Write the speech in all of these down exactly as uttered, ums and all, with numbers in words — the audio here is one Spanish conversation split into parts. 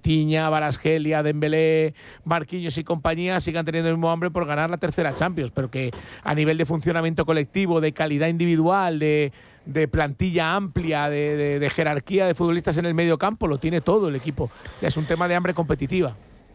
Vitinha, Kvaratskhelia, Dembélé, Marquinhos y compañía sigan teniendo el mismo hambre por ganar la tercera Champions, pero que a nivel de funcionamiento colectivo, de calidad individual, de, de plantilla amplia, de, de, de jerarquía de futbolistas en el medio campo, lo tiene todo el equipo. Ya es un tema de hambre competitiva.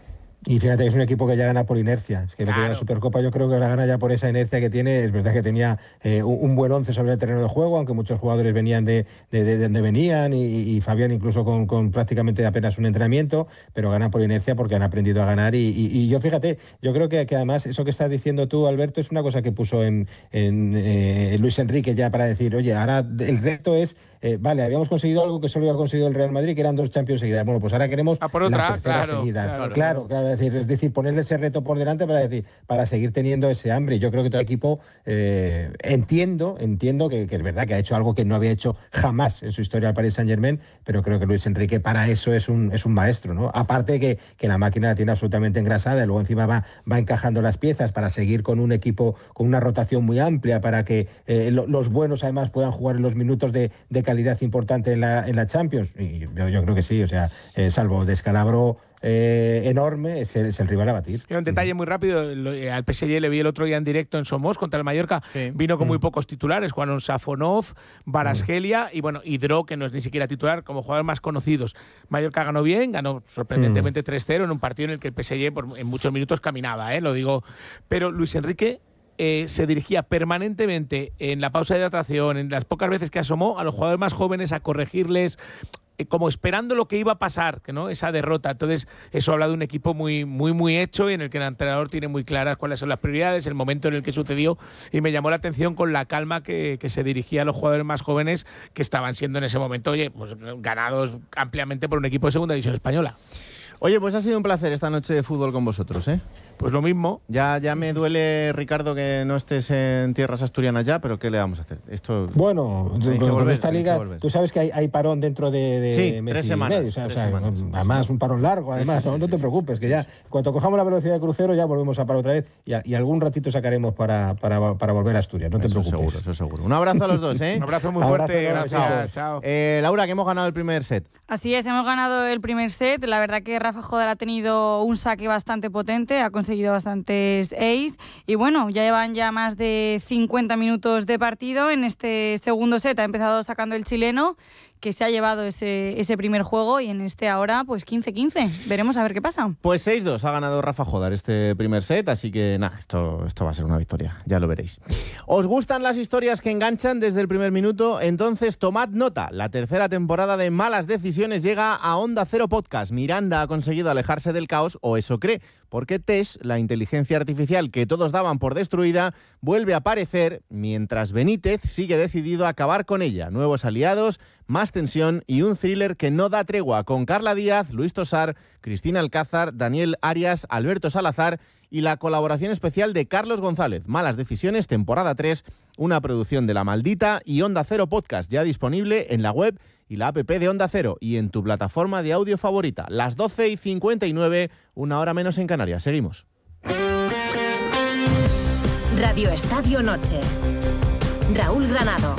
Y fíjate que es un equipo que ya gana por inercia. Es que claro. La Supercopa yo creo que la gana ya por esa inercia que tiene. Es verdad que tenía eh, un buen once sobre el terreno de juego, aunque muchos jugadores venían de, de, de, de donde venían y, y Fabián incluso con, con prácticamente apenas un entrenamiento, pero ganan por inercia porque han aprendido a ganar. Y, y, y yo fíjate, yo creo que, que además eso que estás diciendo tú, Alberto, es una cosa que puso en, en eh, Luis Enrique ya para decir, oye, ahora el reto es, eh, vale, habíamos conseguido algo que solo había conseguido el Real Madrid, que eran dos Champions seguidas. Bueno, pues ahora queremos a por otra, la tercera claro, seguida. Claro, claro, claro. claro. Es decir, es decir, ponerle ese reto por delante para decir, para seguir teniendo ese hambre. Yo creo que todo el equipo eh, entiendo, entiendo que, que es verdad que ha hecho algo que no había hecho jamás en su historia al Paris Saint-Germain, pero creo que Luis Enrique para eso es un, es un maestro, ¿no? Aparte que, que la máquina la tiene absolutamente engrasada y luego encima va, va encajando las piezas para seguir con un equipo con una rotación muy amplia para que eh, lo, los buenos además puedan jugar en los minutos de, de calidad importante en la, en la Champions. Y yo, yo creo que sí, o sea, eh, salvo descalabro Eh, enorme, es el, es el rival a batir. Un detalle muy rápido, lo, eh, al P S G le vi el otro día en directo en Somos contra el Mallorca, sí. Vino con mm. muy pocos titulares, jugaron Safonov, Kvaratskhelia mm. y bueno, Hidro, que no es ni siquiera titular, como jugadores más conocidos. Mallorca ganó bien, ganó sorprendentemente mm. tres cero en un partido en el que el P S G por, en muchos minutos caminaba, eh, lo digo, pero Luis Enrique Eh, se dirigía permanentemente en la pausa de hidratación, en las pocas veces que asomó a los jugadores más jóvenes a corregirles, eh, como esperando lo que iba a pasar, que no esa derrota. Entonces eso habla de un equipo muy muy muy hecho y en el que el entrenador tiene muy claras cuáles son las prioridades, el momento en el que sucedió, y me llamó la atención con la calma que, que se dirigía a los jugadores más jóvenes que estaban siendo en ese momento, oye, pues ganados ampliamente por un equipo de segunda división española. Oye, pues ha sido un placer esta noche de fútbol con vosotros, ¿eh? Pues lo mismo. Ya, ya me duele, Ricardo, que no estés en tierras asturianas ya, pero ¿qué le vamos a hacer? Esto. Bueno, con volver, esta liga, tú sabes que hay, hay parón dentro de, de sí, mes tres y semanas, medio, o sea, tres o sea, semanas, además un parón largo, además, sí, sí, no, sí, no te preocupes, que ya cuando cojamos la velocidad de crucero ya volvemos a parar otra vez y, a, y algún ratito sacaremos para, para, para volver a Asturias, no te eso preocupes. Seguro, eso seguro. Un abrazo a los dos, ¿eh? Un abrazo muy fuerte, abrazo, gracias, chao. Eh, Laura, que hemos ganado el primer set. Así es, hemos ganado el primer set. La verdad que Rafa Jodar ha tenido un saque bastante potente, ha conseguido bastantes ace y bueno, ya llevan ya más de cincuenta minutos de partido. En este segundo set ha empezado sacando el chileno, que se ha llevado ese, ese primer juego, y en este ahora pues quince quince. Veremos a ver qué pasa. Pues seis dos ha ganado Rafa Jodar este primer set, así que nada, esto, esto va a ser una victoria, ya lo veréis. ¿Os gustan las historias que enganchan desde el primer minuto? Entonces tomad nota, la tercera temporada de Malas Decisiones llega a Onda Cero Podcast. Miranda ha conseguido alejarse del caos, o eso cree, porque Tesh, la inteligencia artificial que todos daban por destruida, vuelve a aparecer, mientras Benítez sigue decidido a acabar con ella. Nuevos aliados, más tensión y un thriller que no da tregua, con Carla Díaz, Luis Tosar, Cristina Alcázar, Daniel Arias, Alberto Salazar y la colaboración especial de Carlos González. Malas Decisiones, temporada tres, una producción de La Maldita y Onda Cero Podcast, ya disponible en la web y la app de Onda Cero y en tu plataforma de audio favorita. Las doce y cincuenta y nueve, una hora menos en Canarias. Seguimos. Radio Estadio Noche. Raúl Granado.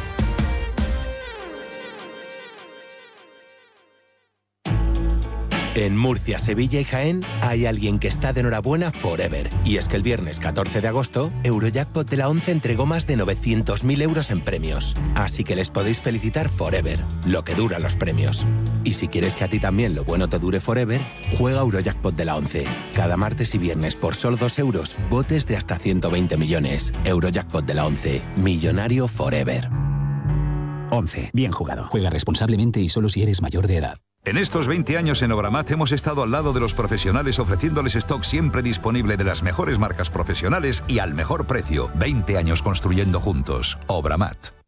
En Murcia, Sevilla y Jaén hay alguien que está de enhorabuena forever. Y es que el viernes catorce de agosto, Eurojackpot de la once entregó más de novecientos mil euros en premios. Así que les podéis felicitar forever, lo que duran los premios. Y si quieres que a ti también lo bueno te dure forever, juega Eurojackpot de la once. Cada martes y viernes por solo dos euros, botes de hasta ciento veinte millones. Eurojackpot de la once, millonario forever. once. Bien jugado. Juega responsablemente y solo si eres mayor de edad. En estos veinte años en Obramat hemos estado al lado de los profesionales ofreciéndoles stock siempre disponible de las mejores marcas profesionales y al mejor precio. veinte años construyendo juntos. Obramat.